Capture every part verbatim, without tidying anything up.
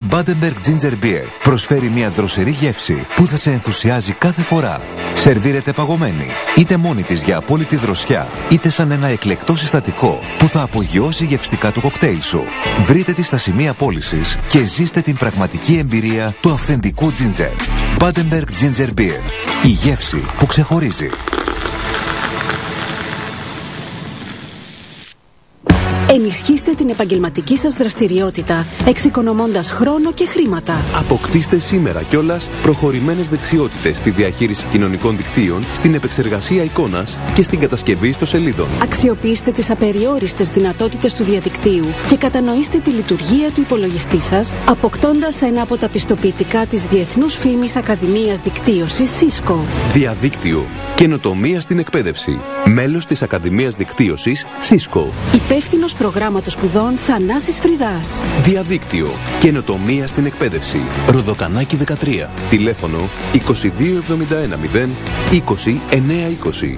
Badenberg Ginger Beer προσφέρει μια δροσερή γεύση που θα σε ενθουσιάζει κάθε φορά. Σερβίρεται παγωμένη, είτε μόνη της για απόλυτη δροσιά, είτε σαν ένα εκλεκτό συστατικό που θα απογειώσει γευστικά το κοκτέιλ σου. Βρείτε τη στα σημεία πώλησης και ζήστε την πραγματική εμπειρία του αυθεντικού ginger. Badenberg Ginger Beer. Η γεύση που ξεχωρίζει. Ενισχύστε την επαγγελματική σας δραστηριότητα, εξοικονομώντας χρόνο και χρήματα. Αποκτήστε σήμερα κιόλας προχωρημένες δεξιότητες στη διαχείριση κοινωνικών δικτύων, στην επεξεργασία εικόνας και στην κατασκευή ιστοσελίδων. Αξιοποιήστε τις απεριόριστες δυνατότητες του διαδικτύου και κατανοήστε τη λειτουργία του υπολογιστή σας, αποκτώντας ένα από τα πιστοποιητικά της Διεθνούς Φήμης Ακαδημίας Δικτύωσης Cisco. Διαδίκτυο. Καινοτομία στην εκπαίδευση. Μέλος της Ακαδημίας Δικτύωσης Cisco. Υπεύθυνος προγράμματος σπουδών Θανάσης Φρυδάς. Διαδίκτυο. Καινοτομία στην εκπαίδευση. Ροδοκανάκι δεκατρία. Τηλέφωνο είκοσι δύο εβδομήντα ένα μηδέν είκοσι εννιακόσια είκοσι.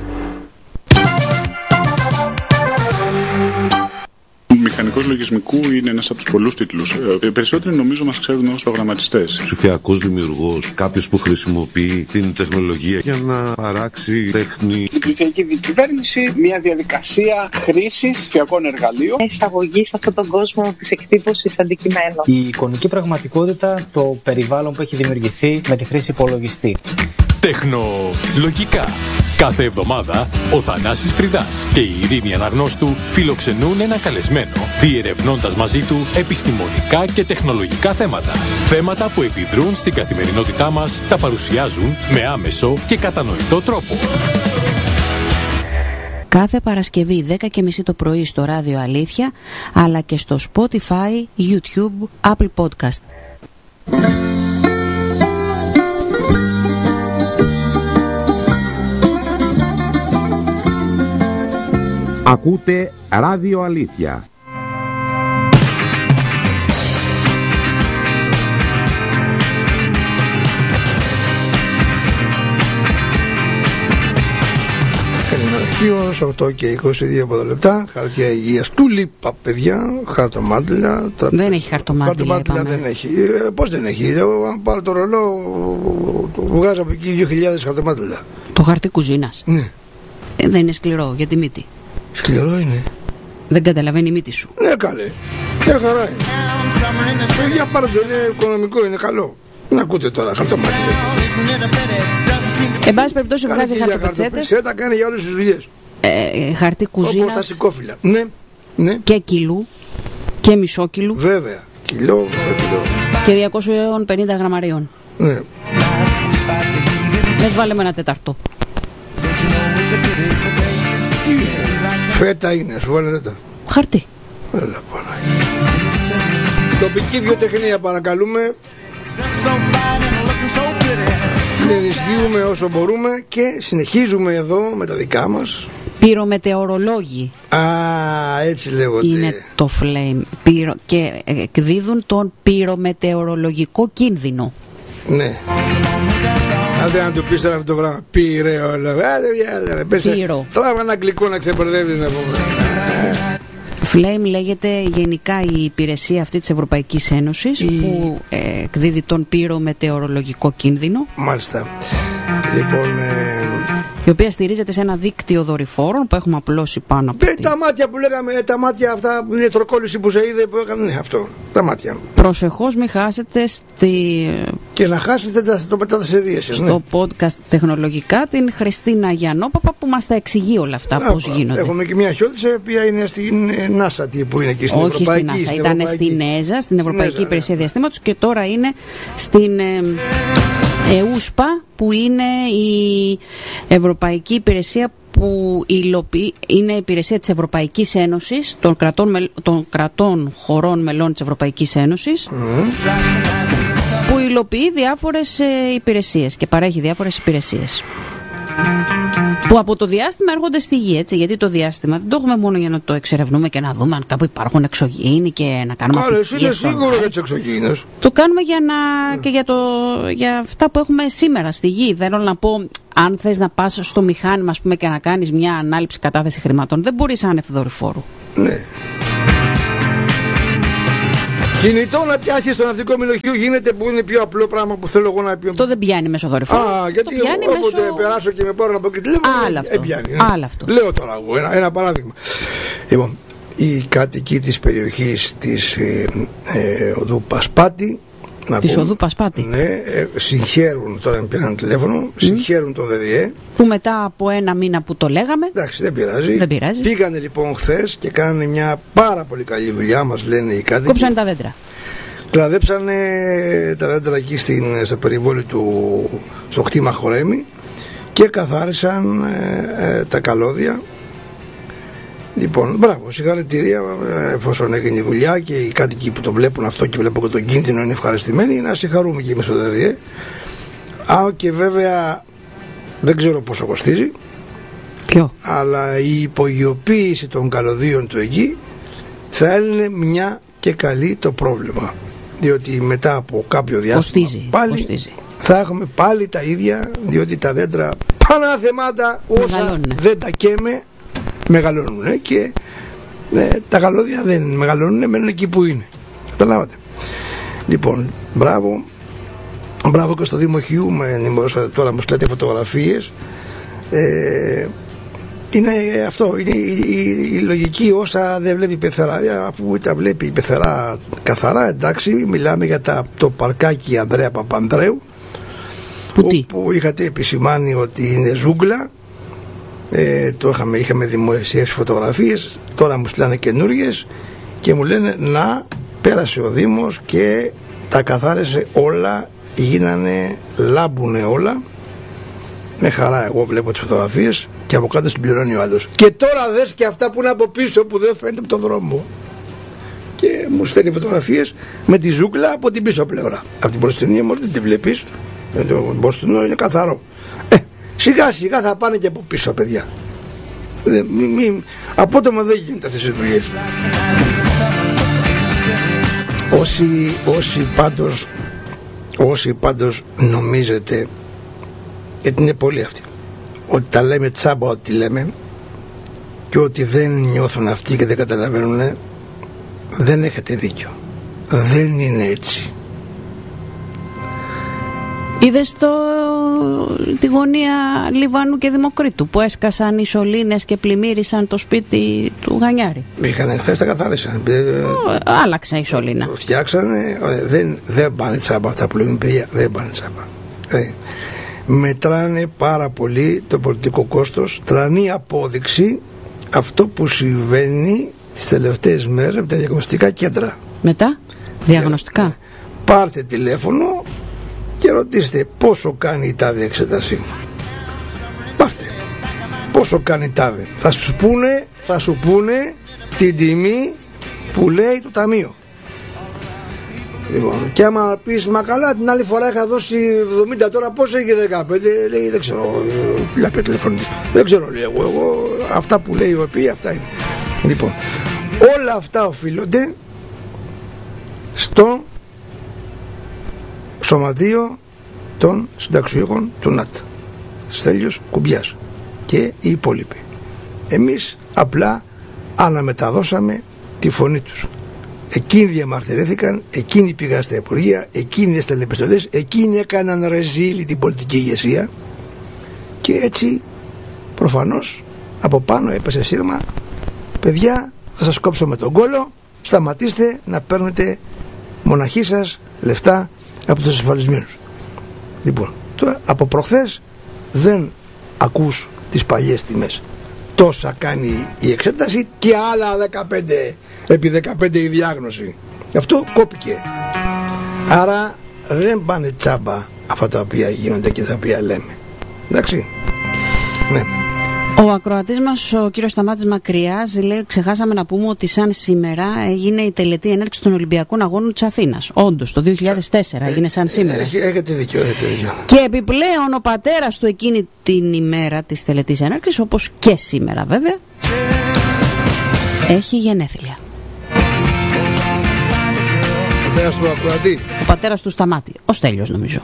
Μηχανικός λογισμικού είναι ένας από τους πολλούς τίτλους. Ε, περισσότεροι νομίζω μας ξέρουν ως προγραμματιστές. Ψηφιακός δημιουργός, κάποιος που χρησιμοποιεί την τεχνολογία για να παράξει τέχνη. Η ψηφιακή διακυβέρνηση, μια διαδικασία χρήσης ψηφιακών εργαλείων. Εισαγωγή σε αυτόν τον κόσμο της εκτύπωσης αντικειμένων. Η εικονική πραγματικότητα, το περιβάλλον που έχει δημιουργηθεί με τη χρήση υπολογιστή. Τεχνολογικά. Κάθε εβδομάδα ο Θανάσης Φρυδάς και η Ειρήνη Αναγνώστου φιλοξενούν ένα καλεσμένο, διερευνώντας μαζί του επιστημονικά και τεχνολογικά θέματα. Θέματα που επιδρούν στην καθημερινότητά μας, τα παρουσιάζουν με άμεσο και κατανοητό τρόπο. Κάθε Παρασκευή δέκα και μισή το πρωί στο Ράδιο Αλήθεια, αλλά και στο Spotify, YouTube, Apple Podcast. Ακούτε Ράδιο Αλήθεια. Αρχείο, οκτώ και είκοσι δύο λεπτά. Χαρτιά υγείας του λίπα, παιδιά. Χαρτομάτιλα. Τρα... Δεν έχει χαρτομάτιλα. Χαρτομάτιλα δεν έχει. Ε, πώς δεν έχει. Εγώ, αν πάρω το ρολό, το βγάζω από εκεί δύο χιλιάδες χαρτομάτιλα. Το χαρτί κουζίνας. Ναι. Ε, δεν είναι σκληρό για τη μύτη. Σκληρό είναι. Δεν καταλαβαίνει η μύτη σου. Ναι, καλέ. Μια χαρά είναι. Για πάρε το, είναι οικονομικό, είναι καλό. Να ακούτε τώρα χαρτομάτιλα. Εν πάση περιπτώσει βγάζει χαρτοπετσέτες. Τα κάνει για όλες τις δουλειές. Ε, χαρτί κουζίνας. Όπως τα σηκώφυλλα. Ναι, ναι. Και κιλού. Και μισό κιλού. Βέβαια. Κιλό, μισό κιλό. Και διακόσια πενήντα γραμμαρίων. Ναι. Δεν βάλουμε ένα τέταρτο. Τι είναι. Φέτα είναι, σου βάλε τέταρτο. Χαρτί. Έλα πάνω. Τοπική βιοτεχνία παρακαλούμε. Ενισχύουμε όσο μπορούμε και συνεχίζουμε εδώ με τα δικά μας. Πυρομετεωρολόγοι. Α, έτσι λέγονται. Είναι το flame. Πυρο... Και εκδίδουν τον πυρομετεωρολογικό κίνδυνο. Ναι. Άντε να του πεις τώρα αυτό το πράγμα. Πυρεολογικό. Πύρο. Τράβα ένα αγγλικό να ξεπερδεύεις να πούμε. Flame λέγεται γενικά η υπηρεσία αυτή της Ευρωπαϊκής Ένωσης η... που ε, εκδίδει τον πυρομετεωρολογικό κίνδυνο. Μάλιστα. Λοιπόν, ε... η οποία στηρίζεται σε ένα δίκτυο δορυφόρων που έχουμε απλώσει πάνω από τη... τα μάτια που λέγαμε, τα μάτια αυτά που είναι τροκόλληση που σε είδε που έκανε, ναι, αυτό, τα μάτια. Προσεχώς μην χάσετε στη... και να χάσετε τα, το μετά σε δίαισες, στο ναι. podcast τεχνολογικά την Χριστίνα Γιαννόπαπα που μας τα εξηγεί όλα αυτά. Α, πώς γίνονται. Έχουμε και μια χιώτησα η οποία είναι στην NASA που είναι εκεί στην όχι Ευρωπαϊκή. Όχι στην NASA, στην ήταν Ευρωπαϊκή. στην ΕΖΑ, στην Ευρωπαϊκή στην Υπηρεσία ναι. Διαστήματος και τώρα είναι στην ε, ΕΟΥΣΠΑ που είναι η Ευρωπαϊκή Υπηρεσία που υλοποιεί, είναι η υπηρεσία της Ευρωπαϊκής Ένωσης, των κρατών, των κρατών χωρών μελών της Ευρωπαϊκής Ένωσης, mm. που υλοποιεί διάφορες ε, υπηρεσίες και παρέχει διάφορες υπηρεσίες. Που από το διάστημα έρχονται στη γη, έτσι, γιατί το διάστημα δεν το έχουμε μόνο για να το εξερευνούμε και να δούμε αν κάπου υπάρχουν εξωγήινοι και να κάνουμε αποτυχίες. Άρα, εσύ είναι σίγουρο για τους εξωγήινους. Το κάνουμε για να, yeah. και για, το, για αυτά που έχουμε σήμερα στη γη. Θέλω να πω, αν θες να πας στο μηχάνημα, ας πούμε, και να κάνεις μια ανάληψη κατάθεση χρημάτων, δεν μπορείς άνευ δορυφόρου. Ναι. Κινητό να πιάσει στο ναυτικό μηνοχείο γίνεται, που είναι πιο απλό πράγμα που θέλω εγώ να πει. Αυτό δεν πιάνει μέσω δορυφόρου. Α, γιατί όποτε μέσω... περάσω και με πάρω να πω και τηλέφωνο. Δεν πιάνει. Ναι. Άλλο αυτό. Λέω τώρα εγώ ένα, ένα παράδειγμα. Λοιπόν, οι κάτοικοι της περιοχής της ε, ε, οδού Πασπάτη. Της οδού Πασπάτη. Ναι, ε, συγχαίρουν, τώρα με πήραν τηλέφωνο, mm. συγχαίρουν τον ΔΔΕ. Που μετά από ένα μήνα που το λέγαμε. Εντάξει, δεν πειράζει. Δεν πειράζει. Πήγανε λοιπόν χθες και κάνανε μια πάρα πολύ καλή δουλειά, μας λένε οι κάτοικοι. Κόψανε τα δέντρα. Κλαδέψανε τα δέντρα εκεί στην, στο περιβόλι του, στο κτήμα Χορέμη και καθάρισαν ε, ε, τα καλώδια. Λοιπόν, μπράβο, συγχαρητήρια, εφόσον έγινε η δουλειά και οι κάτοικοι που το βλέπουν αυτό και βλέπουν και τον κίνδυνο είναι ευχαριστημένοι, να συγχαρούμε και εμείς στο ΔΔΕ. Α, και βέβαια δεν ξέρω πόσο κοστίζει. Ποιο? Αλλά η υπογειοποίηση των καλωδίων του εκεί θα έλυνε μια και καλή το πρόβλημα. Διότι μετά από κάποιο διάστημα κοστίζει, πάλι κοστίζει. θα έχουμε πάλι τα ίδια, διότι τα δέντρα πανάθεμάτα όσα μεγαλώνουνε. δεν τα καίμε μεγαλώνουν ε, και ε, τα καλώδια δεν μεγαλώνουν, μένουν εκεί που είναι. Καταλάβατε. Λοιπόν, μπράβο. Μπράβο και στο Δήμο Χιού, με ενημερώσατε τώρα, μου στέλνετε φωτογραφίες. Ε, είναι αυτό, είναι η, η, η λογική όσα δεν βλέπει η πεθερά, αφού τα βλέπει η πεθερά καθαρά, εντάξει, μιλάμε για τα, το παρκάκι Ανδρέα Παπανδρέου, που, όπου είχατε επισημάνει ότι είναι ζούγκλα. Ε, το είχαμε, είχαμε δημοσιεύσει φωτογραφίες, τώρα μου στείλανε καινούργιες και μου λένε να πέρασε ο Δήμος και τα καθάρισε όλα, γίνανε, λάμπουνε όλα. Με χαρά εγώ βλέπω τις φωτογραφίες και από κάτω συμπληρώνει ο άλλος. Και τώρα δες και αυτά που είναι από πίσω που δεν φαίνεται από τον δρόμο. Και μου στέλνει φωτογραφίες με τη ζούγκλα από την πίσω πλευρά. Από την μπροστινή μου δεν τη βλέπεις. Το μπροστινό είναι καθαρό. Σιγά σιγά θα πάνε και από πίσω, παιδιά. Μη, μη, απότομα δεν γίνεται αυτές οι δουλειές. Όσοι, όσοι πάντως όσοι πάντως νομίζετε, γιατί είναι πολλοί αυτοί, ότι τα λέμε τσάμπα ό,τι λέμε και ότι δεν νιώθουν αυτοί και δεν καταλαβαίνουν, δεν έχετε δίκιο. Δεν είναι έτσι. Είδες το, τη γωνία Λιβάνου και Δημοκρίτου που έσκασαν οι σωλήνες και πλημμύρισαν το σπίτι του Γανιάρη? Είχαν χθες, τα καθάρισαν. Άλλαξε η σωλήνα. Το φτιάξανε. Δεν, δεν πάνε τσάμπα αυτά που λέμε, παιδιά. Δεν πάνε τσάμπα. Ε, μετράνε πάρα πολύ το πολιτικό κόστος. Τρανή απόδειξη αυτό που συμβαίνει τις τελευταίες μέρες από τα διαγνωστικά κέντρα. Μετά, διαγνωστικά. Ε, πάρτε τηλέφωνο και ρωτήστε πόσο κάνει η τάδε εξέταση. Πάρτε. Πόσο κάνει η τάδε. Θα σου πούνε, θα σου πούνε την τιμή που λέει το ταμείο. Λοιπόν, και άμα πεις, μα καλά, την άλλη φορά είχα δώσει εβδομήντα, τώρα πόσο έχει δεκαπέντε, λέει, δεν ξέρω, λέει τηλεφωνητής. Δεν ξέρω, λέει εγώ, εγώ, αυτά που λέει ο ΕΠΗ, αυτά είναι. Λοιπόν, όλα αυτά οφείλονται στο Σωματείο των Συνταξιούχων του ΝΑΤ, Στέλιος Κουμπιάς και οι υπόλοιποι. Εμείς απλά αναμεταδώσαμε τη φωνή τους. Εκείνοι διαμαρτυρήθηκαν, εκείνοι πήγαν στα υπουργεία, εκείνοι έστελνε επιστολές, εκείνοι έκαναν ρεζίλη την πολιτική ηγεσία και έτσι προφανώς από πάνω έπεσε σύρμα, παιδιά, θα σας κόψω με τον κόλο, σταματήστε να παίρνετε μοναχοί σας λεφτά από τους ασφαλισμένους. Λοιπόν, τώρα, από προχθές δεν ακούς τις παλιές τιμές. Τόσα κάνει η εξέταση και άλλα δεκαπέντε, επί δεκαπέντε η διάγνωση. Αυτό κόπηκε. Άρα δεν πάνε τσάμπα αυτά τα οποία γίνονται και τα οποία λέμε. Εντάξει. Ναι. Ο ακροατής μας, ο κύριος Σταμάτης Μακριάς, λέει: ξεχάσαμε να πούμε ότι σαν σήμερα έγινε η τελετή έναρξη των Ολυμπιακών Αγώνων της Αθήνας. Όντως, το δύο χιλιάδες τέσσερα έγινε σαν σήμερα. Έχετε δίκιο, έχετε δίκιο. Και επιπλέον ο πατέρας του εκείνη την ημέρα της τελετής έναρξης, όπως και σήμερα βέβαια, έχει γενέθλια. Ο πατέρας του ακροατή. Ο πατέρας του Σταμάτη, ο Στέλιος νομίζω.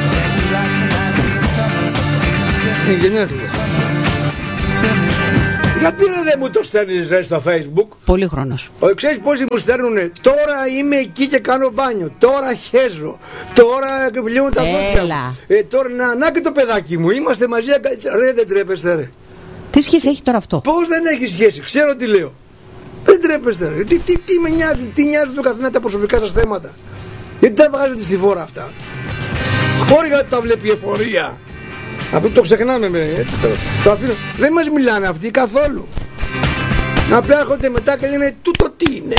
Είναι γενέθλια. Γιατί ρε δεν μου το στέλνεις ρε στο Facebook? Πολύχρονος. Ξέρεις πόσοι μου στέλνουνε? Τώρα είμαι εκεί και κάνω μπάνιο. Τώρα χέζω. Τώρα πλέον τα δόντια μου. Ε, τώρα να, να και το παιδάκι μου. Είμαστε μαζί. Ρε δεν τρέπεστε ρε. Τι σχέση έχει τώρα αυτό? Πώς δεν έχει σχέση? Ξέρω τι λέω. Δεν τρέπεστε ρε. Τι, τι, τι με νοιάζουν? Τι νοιάζουν το καθένα τα προσωπικά σας θέματα? Γιατί τα βγάζετε στη φόρα αυτά? Χώρια τα βλέπει η εφορία. Αυτό το ξεχνάμε με, έτσι το, το αφήνω. Δεν μας μιλάνε αυτοί καθόλου. Απλά έρχονται μετά και λένε τούτο τι είναι?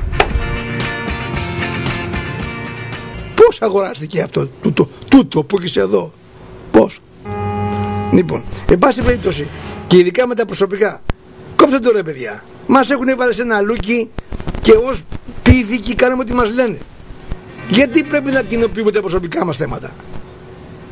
Πώς αγοράστηκε αυτό τούτο, τούτο που έχεις εδώ? Πώς? Λοιπόν, εν πάση περίπτωση, και ειδικά με τα προσωπικά, κόψτε το ρε παιδιά. Μας έχουν βάλει σε ένα λούκι και ως πίθηκοι κάνουμε ό,τι μας λένε. Γιατί πρέπει να κοινοποιούμε τα προσωπικά μας θέματα?